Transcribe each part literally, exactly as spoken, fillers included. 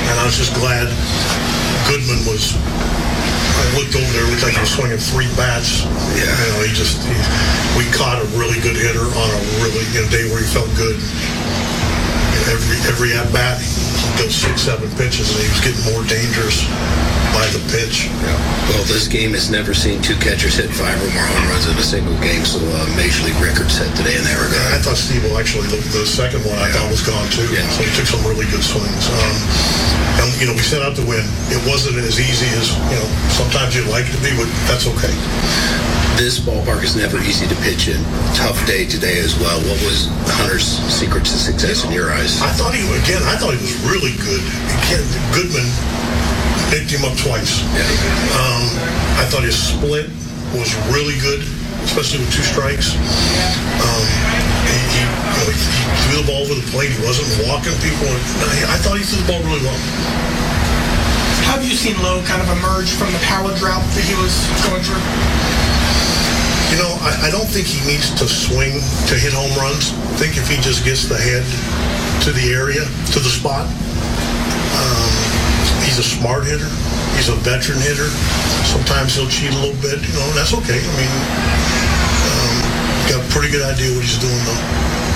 and I was just glad Goodman was. I looked over there, it looked like he was swinging three bats. Yeah. You know, he just, he, we caught a really good hitter on a really, you know, day where he felt good. And every every at bat, he goes six, seven pitches, and he was getting more dangerous by the pitch. Yeah. Well, this game has never seen two catchers hit five or more home runs in a single game, so uh, Major League record set today in that regard. I thought Steve-O actually, the, the second one I yeah. thought was gone too. Yeah. So he took some really good swings. Um, and, you know, we set out to win. It wasn't as easy as, you know, sometimes you'd like it to be, but that's okay. This ballpark is never easy to pitch in. Tough day today as well. What was Hunter's secret to success you know, in your eyes? I thought he, again, I thought he was really good. Again, Goodman picked him up twice. Yeah. Um, I thought his split was really good, especially with two strikes. Um, he, he, you know, he, he threw the ball over the plate. He wasn't walking people. I thought he threw the ball really well. How have you seen Lowe kind of emerge from the power drought that he was going through? You know, I, I don't think he needs to swing to hit home runs. I think if he just gets the head to the area, to the spot, um, he's a smart hitter. He's a veteran hitter. Sometimes he'll cheat a little bit. You know, that's okay. I mean, um, got a pretty good idea what he's doing, though.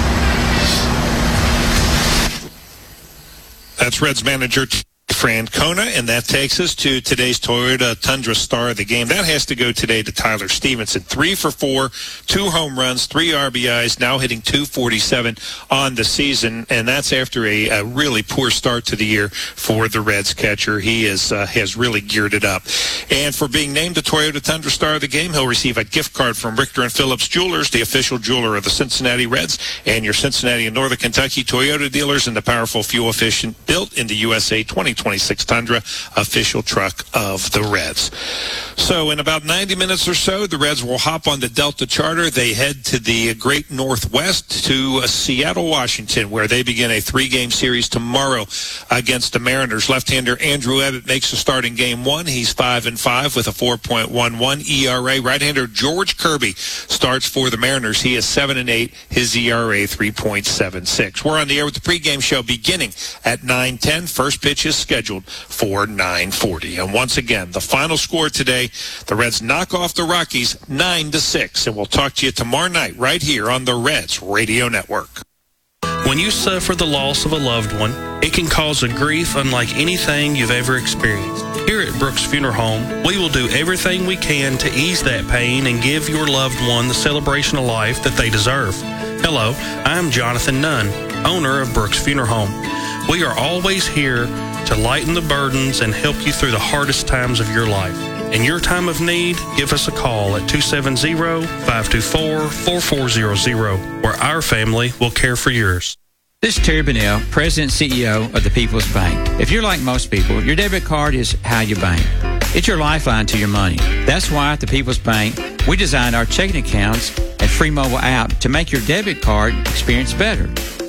That's Reds manager Francona, and that takes us to today's Toyota Tundra star of the game. That has to go today to Tyler Stevenson. Three for four, two home runs, three R B Is, now hitting two forty-seven on the season, and that's after a, a really poor start to the year for the Reds catcher. He is uh, has really geared it up. And for being named the Toyota Tundra star of the game, he'll receive a gift card from Richter and Phillips Jewelers, the official jeweler of the Cincinnati Reds, and your Cincinnati and Northern Kentucky Toyota dealers in the powerful, fuel-efficient, built in the U S A twenty twenty-six Tundra, official truck of the Reds. So in about ninety minutes or so, the Reds will hop on the Delta Charter. They head to the Great Northwest to uh, Seattle, Washington, where they begin a three-game series tomorrow against the Mariners. Left-hander Andrew Abbott makes a start in game one. He's five and five with a four point one one E R A. Right-hander George Kirby starts for the Mariners. He is seven and eight. His E R A three point seven six. We're on the air with the pregame show beginning at nine ten. First pitch is scheduled for nine forty. And once again, the final score today, the Reds knock off the Rockies nine to six. And we'll talk to you tomorrow night right here on the Reds Radio Network. When you suffer the loss of a loved one, it can cause a grief unlike anything you've ever experienced. Here at Brooks Funeral Home, we will do everything we can to ease that pain and give your loved one the celebration of life that they deserve. Hello, I'm Jonathan Nunn, owner of Brooks Funeral Home. We are always here to lighten the burdens and help you through the hardest times of your life. In your time of need, give us a call at two seven zero, five two four, four four zero zero, where our family will care for yours. This is Terry Bunnell, President and C E O of the People's Bank. If you're like most people, your debit card is how you bank. It's your lifeline to your money. That's why at the People's Bank, we designed our checking accounts and free mobile app to make your debit card experience better.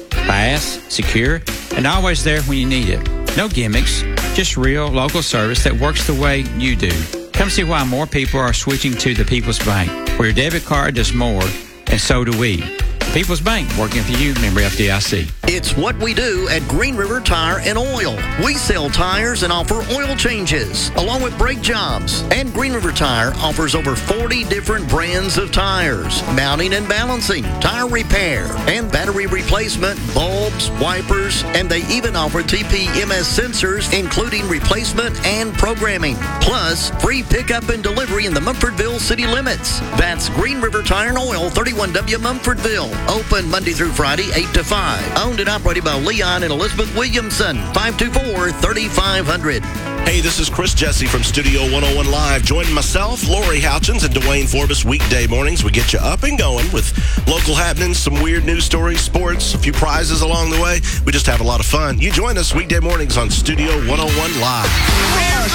Fast, secure, and always there when you need it. No gimmicks, just real local service that works the way you do. Come see why more people are switching to the People's Bank, where your debit card does more, and so do we. People's Bank, working for you, member F D I C. It's what we do at Green River Tire and Oil. We sell tires and offer oil changes, along with brake jobs. And Green River Tire offers over forty different brands of tires, mounting and balancing, tire repair, and battery replacement, bulbs, wipers, and they even offer T P M S sensors, including replacement and programming. Plus, free pickup and delivery in the Mumfordville city limits. That's Green River Tire and Oil, thirty-one W Mumfordville. Open Monday through Friday, eight to five. Owned and operated by Leon and Elizabeth Williamson. five two four, three five zero zero. Hey, this is Chris Jesse from Studio one oh one Live. Join myself, Lori Houchins, and Dwayne Forbes weekday mornings. We get you up and going with local happenings, some weird news stories, sports, a few prizes along the way. We just have a lot of fun. You join us weekday mornings on Studio one oh one Live.